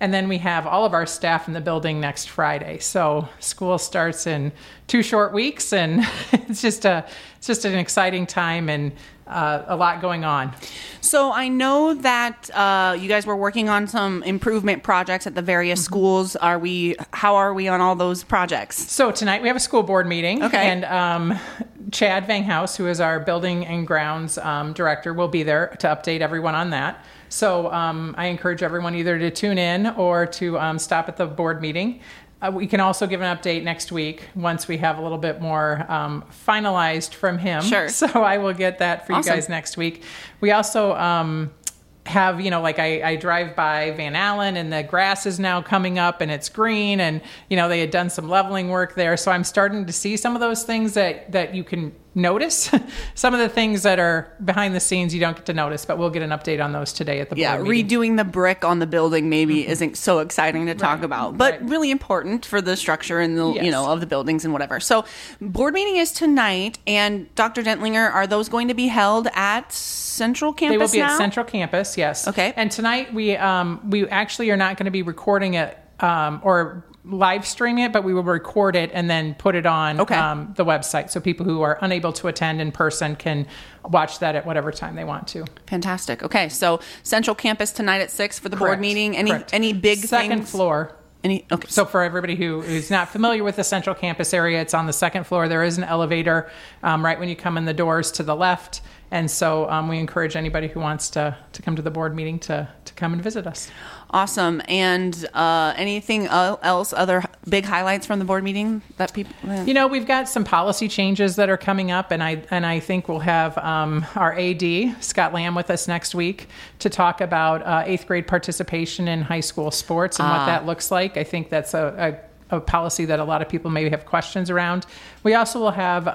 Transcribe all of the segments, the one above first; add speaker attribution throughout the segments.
Speaker 1: And then we have all of our staff in the building next Friday. So school starts in 2 short weeks, and it's just an exciting time and a lot going on.
Speaker 2: So I know that you guys were working on some improvement projects at the various schools. How are we on all those projects?
Speaker 1: So tonight we have a school board meeting.
Speaker 2: Okay.
Speaker 1: And Chad Vanghouse, who is our building and grounds director, will be there to update everyone on that. So I encourage everyone either to tune in or to stop at the board meeting. We can also give an update next week once we have a little bit more finalized from him.
Speaker 2: Sure.
Speaker 1: So I will get that for you guys next week. We also have, I drive by Van Allen, and the grass is now coming up and it's green, and, they had done some leveling work there. So I'm starting to see some of those things that you can notice. Some of the things that are behind the scenes you don't get to notice, but we'll get an update on those today at the board meeting.
Speaker 2: Redoing the brick on the building maybe isn't so exciting to talk about, but really important for the structure and the of the buildings and whatever. So board meeting is tonight, and Dr. Dentlinger, are those going to be held at Central Campus?
Speaker 1: They will be at Central Campus, yes.
Speaker 2: Okay.
Speaker 1: And tonight we actually are not going to be recording it or live stream it, but we will record it and then put it on the website, so people who are unable to attend in person can watch that at whatever time they want to.
Speaker 2: Fantastic. Okay, so Central Campus tonight at 6 for the board meeting. Any big
Speaker 1: second floor.
Speaker 2: Okay.
Speaker 1: So for everybody who is not familiar with the Central Campus area, it's on the second floor. There is an elevator right when you come in the doors to the left. And so we encourage anybody who wants to come to the board meeting to come and visit us.
Speaker 2: Awesome. And anything else, other big highlights from the board meeting that people...
Speaker 1: we've got some policy changes that are coming up, and I think we'll have our AD, Scott Lamb, with us next week to talk about 8th grade participation in high school sports and what that looks like. I think that's a policy that a lot of people maybe have questions around. We also will have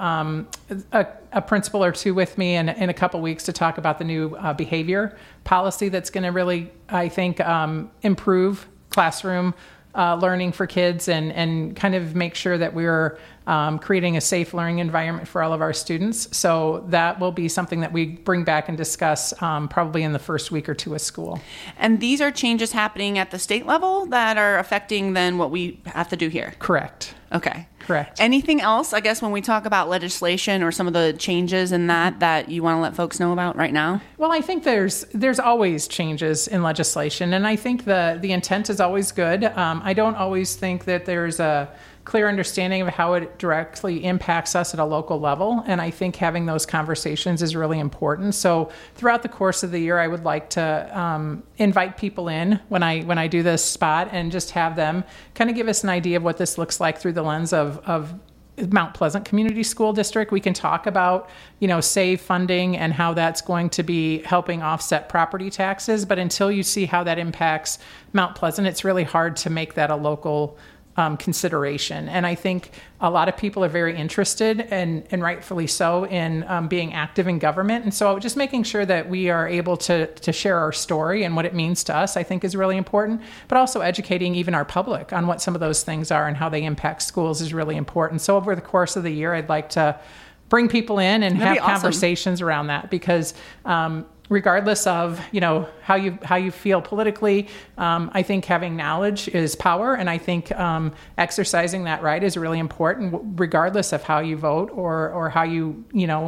Speaker 1: a principal or two with me in a couple weeks to talk about the new behavior policy that's going to really, I think, improve classroom learning for kids and kind of make sure that we're creating a safe learning environment for all of our students. So that will be something that we bring back and discuss probably in the first week or two of school.
Speaker 2: And these are changes happening at the state level that are affecting then what we have to do here?
Speaker 1: Correct.
Speaker 2: Okay.
Speaker 1: Correct.
Speaker 2: Anything else, I guess, when we talk about legislation or some of the changes in that you want to let folks know about right now?
Speaker 1: Well, I think there's always changes in legislation, and I think the intent is always good. I don't always think that there's a clear understanding of how it directly impacts us at a local level, and I think having those conversations is really important. So throughout the course of the year, I would like to invite people in when I do this spot and just have them kind of give us an idea of what this looks like through the lens of Mount Pleasant Community School District. We can talk about, SAVE funding and how that's going to be helping offset property taxes, but until you see how that impacts Mount Pleasant, it's really hard to make that a local consideration. And I think a lot of people are very interested, and rightfully so, in being active in government. And so just making sure that we are able to share our story and what it means to us, I think, is really important. But also educating even our public on what some of those things are and how they impact schools is really important. So over the course of the year, I'd like to bring people in and have conversations around that, because regardless of how you feel politically, I think having knowledge is power, and I think exercising that right is really important, regardless of how you vote or how you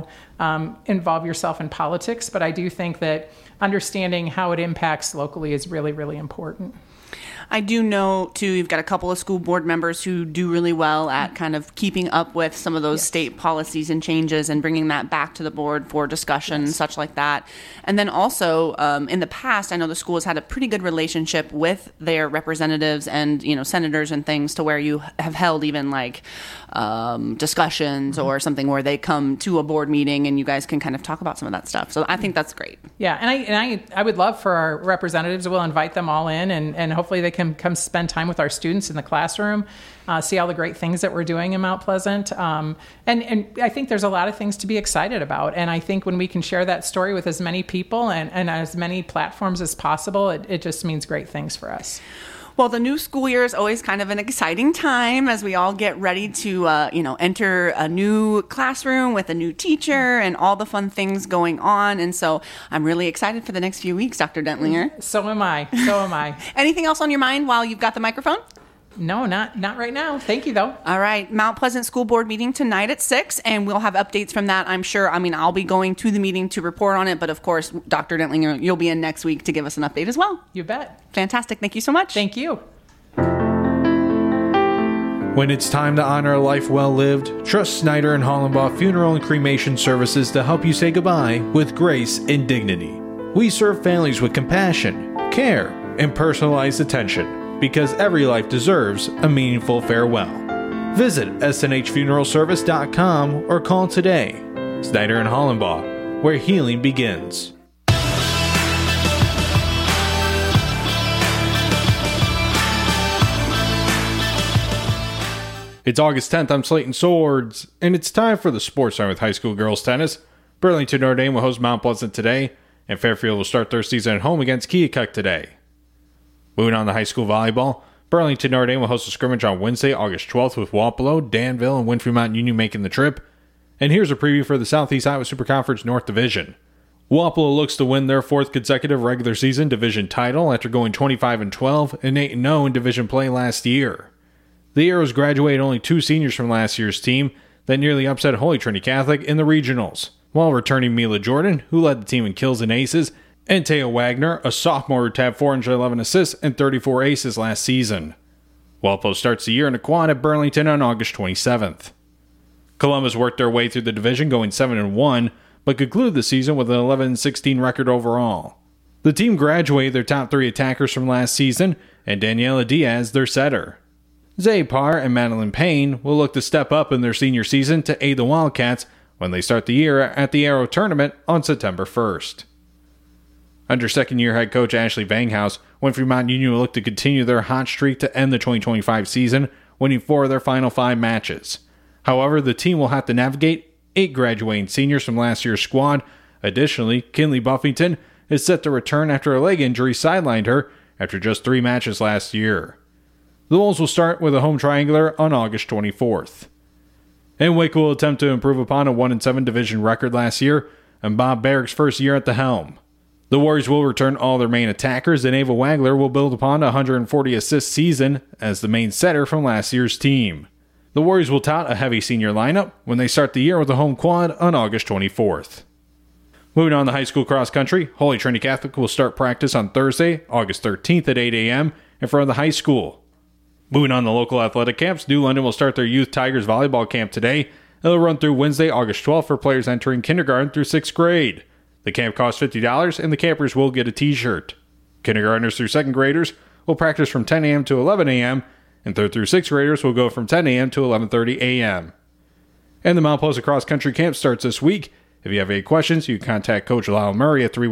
Speaker 1: involve yourself in politics. But I do think that understanding how it impacts locally is really, really important.
Speaker 2: I do know, too, you've got a couple of school board members who do really well at kind of keeping up with some of those state policies and changes and bringing that back to the board for discussion and such like that. And then also, in the past, I know the school has had a pretty good relationship with their representatives and, senators and things, to where you have held even like discussions or something where they come to a board meeting and you guys can kind of talk about some of that stuff. So I think that's great.
Speaker 1: Yeah, and I would love for our representatives, we'll invite them all in, and hopefully they can come spend time with our students in the classroom, see all the great things that we're doing in Mount Pleasant. And I think there's a lot of things to be excited about. And I think when we can share that story with as many people and as many platforms as possible, it just means great things for us.
Speaker 2: Well, the new school year is always kind of an exciting time as we all get ready to, enter a new classroom with a new teacher and all the fun things going on. And so I'm really excited for the next few weeks, Dr. Dentlinger.
Speaker 1: So am I.
Speaker 2: Anything else on your mind while you've got the microphone?
Speaker 1: No, not right now. Thank you, though.
Speaker 2: All right. Mount Pleasant School Board meeting tonight at 6, and we'll have updates from that, I'm sure. I'll be going to the meeting to report on it, but of course, Dr. Dentlinger, you'll be in next week to give us an update as well.
Speaker 1: You bet.
Speaker 2: Fantastic. Thank you so much.
Speaker 1: Thank you.
Speaker 3: When it's time to honor a life well lived, trust Snyder and Hollenbaugh Funeral and Cremation Services to help you say goodbye with grace and dignity. We serve families with compassion, care, and personalized attention, because every life deserves a meaningful farewell. Visit snhfuneralservice.com or call today. Snyder and Hollenbaugh, where healing begins. It's August 10th, I'm Slayton Swords, and it's time for the Sports Center with high school girls tennis. Burlington Notre Dame will host Mount Pleasant today, and Fairfield will start their season at home against Keokuk today. Moving on to high school volleyball, Burlington Notre Dame will host a scrimmage on Wednesday, August 12th with Wapello, Danville, and Winfrey Mountain Union making the trip. And here's a preview for the Southeast Iowa Super Conference North Division. Wapello looks to win their fourth consecutive regular season division title after going 25-12 and 8-0 in division play last year. The Arrows graduated only 2 seniors from last year's team that nearly upset Holy Trinity Catholic in the regionals, while returning Mila Jordan, who led the team in kills and aces, and Taya Wagner, a sophomore who tabbed 411 assists and 34 aces last season. Wapello starts the year in a quad at Burlington on August 27th. Columbus worked their way through the division going 7-1, but concluded the season with an 11-16 record overall. The team graduated their top 3 attackers from last season, and Daniela Diaz their setter. Zay Parr and Madeline Payne will look to step up in their senior season to aid the Wildcats when they start the year at the Arrow Tournament on September 1st. Under second-year head coach Ashley Vanghouse, Winfrey Mountain Union will look to continue their hot streak to end the 2025 season, winning 4 of their final 5 matches. However, the team will have to navigate 8 graduating seniors from last year's squad. Additionally, Kinley Buffington is set to return after a leg injury sidelined her after just 3 matches last year. The Wolves will start with a home triangular on August 24th. And Wake will attempt to improve upon a 1-7 division record last year and Bob Barrick's first year at the helm. The Warriors will return all their main attackers, and Ava Wagler will build upon a 140 assist season as the main setter from last year's team. The Warriors will tout a heavy senior lineup when they start the year with a home quad on August 24th. Moving on to high school cross country, Holy Trinity Catholic will start practice on Thursday, August 13th at 8 a.m. in front of the high school. Moving on to local athletic camps, New London will start their Youth Tigers volleyball camp today. It'll run through Wednesday, August 12th for players entering kindergarten through 6th grade. The camp costs $50, and the campers will get a t-shirt. Kindergartners through 2nd graders will practice from 10 a.m. to 11 a.m., and 3rd through 6th graders will go from 10 a.m. to 11:30 a.m. And the Mount Pleasant Cross Country Camp starts this week. If you have any questions, you can contact Coach Lyle Murray at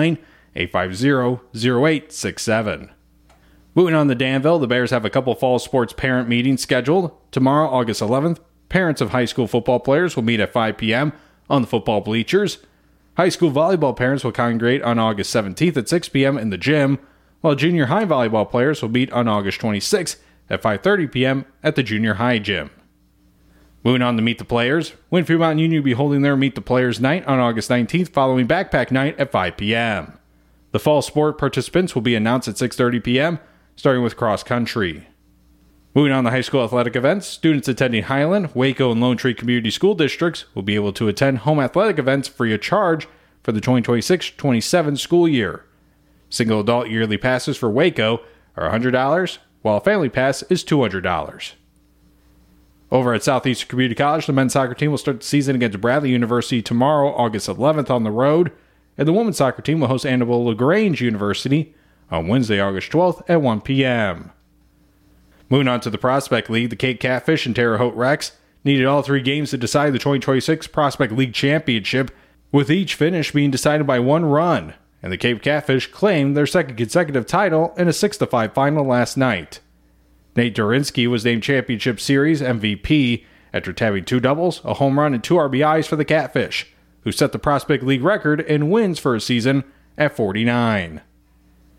Speaker 3: 319-850-0867. Moving on to Danville, the Bears have a couple fall sports parent meetings scheduled. Tomorrow, August 11th, parents of high school football players will meet at 5 p.m. on the football bleachers. High school volleyball parents will congregate on August 17th at 6 p.m. in the gym, while junior high volleyball players will meet on August 26th at 5:30 p.m. at the junior high gym. Moving on to Meet the Players, Winfrey Mountain Union will be holding their Meet the Players night on August 19th following Backpack Night at 5 p.m. The fall sport participants will be announced at 6:30 p.m., starting with cross country. Moving on to high school athletic events, students attending Highland, Waco, and Lone Tree Community School Districts will be able to attend home athletic events free of charge for the 2026-27 school year. Single adult yearly passes for Waco are $100, while a family pass is $200. Over at Southeastern Community College, the men's soccer team will start the season against Bradley University tomorrow, August 11th on the road, and the women's soccer team will host Annabelle LaGrange University on Wednesday, August 12th at 1 p.m. Moving on to the Prospect League, the Cape Catfish and Terre Haute Rex needed all 3 games to decide the 2026 Prospect League Championship, with each finish being decided by 1 run, and the Cape Catfish claimed their 2nd consecutive title in a 6-5 final last night. Nate Durinsky was named Championship Series MVP after tabbing 2 doubles, a home run, and 2 RBIs for the Catfish, who set the Prospect League record in wins for a season at 49.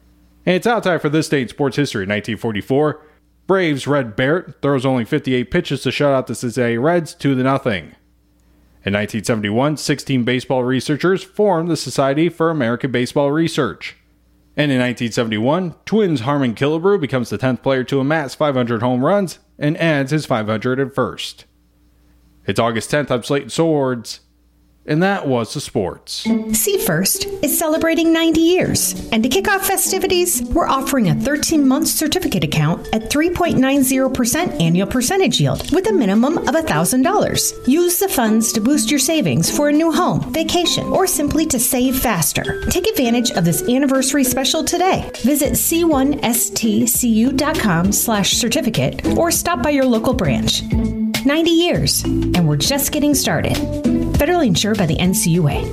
Speaker 3: And it's out time for this day in sports history. 1944, Braves Red Barrett throws only 58 pitches to shut out the Cincinnati Reds 2-0. In 1971, 16 baseball researchers formed the Society for American Baseball Research. And in 1971, Twins' Harmon Killebrew becomes the 10th player to amass 500 home runs and adds his 501st. It's August 10th, I'm Slayton Swords, and that was the sports.
Speaker 4: See First is celebrating 90 years. And to kick off festivities, we're offering a 13-month certificate account at 3.90% annual percentage yield with a minimum of $1,000. Use the funds to boost your savings for a new home, vacation, or simply to save faster. Take advantage of this anniversary special today. Visit c1stcu.com/certificate or stop by your local branch. 90 years, and we're just getting started. Federally insured by the NCUA.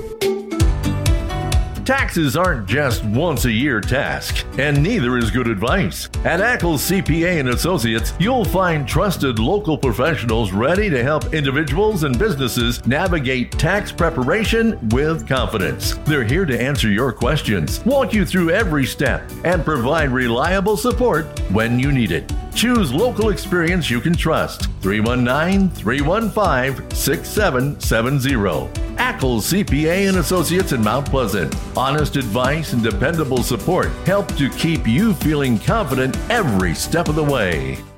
Speaker 5: Taxes aren't just once a year task, and neither is good advice. At Ackles CPA and Associates, you'll find trusted local professionals ready to help individuals and businesses navigate tax preparation with confidence. They're here to answer your questions, walk you through every step, and provide reliable support when you need it. Choose local experience you can trust. 319-315-6770. Ackles CPA and Associates in Mount Pleasant. Honest advice and dependable support help to keep you feeling confident every step of the way.